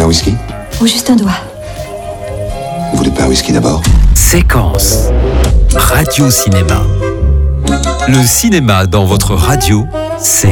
whisky? Ou juste un doigt. Vous voulez pas un whisky d'abord? Séquence. Radio Cinéma. Le cinéma dans votre radio, c'est